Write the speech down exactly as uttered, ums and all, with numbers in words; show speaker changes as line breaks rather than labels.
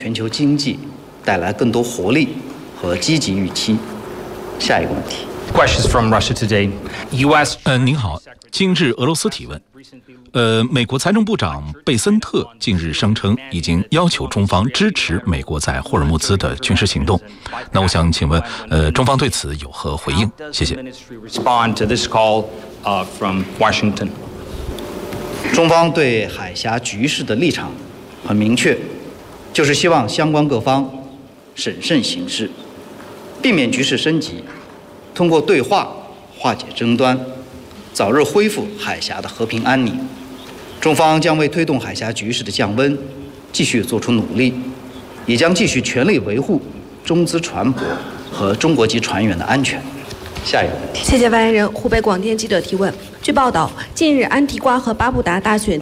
全球经济带来更多活力和积极预期。下一个问题。
Questions from Russia today. U S
呃，您好，今日俄罗斯提问。呃，美国财政部长贝森特近日声称，已经要求中方支持美国在霍尔木兹的军事行动。那我想请问，呃，中方对此有何回应？谢谢。
Respond to this call, uh, from Washington.
中方对海峡局势的立场很明确，就是希望相关各方审慎行事，避免局势升级，通过对话化解争端，早日恢复海峡的和平安宁。中方将为推动海峡局势的降温继续做出努力，也将继续全力维护中资船舶和中国籍船员的安全。下一个问题。
谢谢发言人。湖北广电记者提问：据报道，近日安提瓜和巴布达大选